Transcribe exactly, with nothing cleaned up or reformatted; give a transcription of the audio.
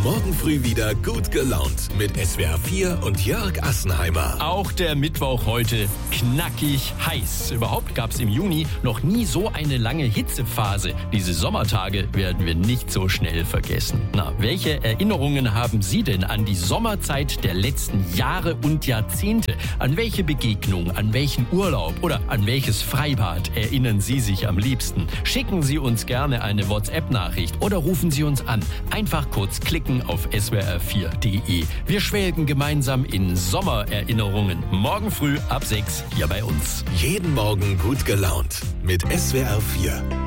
morgen früh wieder gut gelaunt mit S W R vier und Jörg Assenheimer. Auch der Mittwoch heute knackig heiß. Überhaupt gab es im Juni noch nie so eine lange Hitzephase. Diese Sommertage werden wir nicht so schnell vergessen. Na, welche Erinnerungen haben Sie denn an die Sommerzeit der letzten Jahre und Jahrzehnte? An welche Begegnung, an welchen Urlaub oder an welches Freibad erinnern Sie sich am liebsten? Schicken Sie uns gerne eine WhatsApp-Nachricht oder rufen Sie uns an. Einfach kurz klicken auf S W R vier punkt de. Wir schwelgen gemeinsam in Sommererinnerungen. Morgen früh ab sechs hier bei uns. Jeden Morgen gut gelaunt mit S W R vier.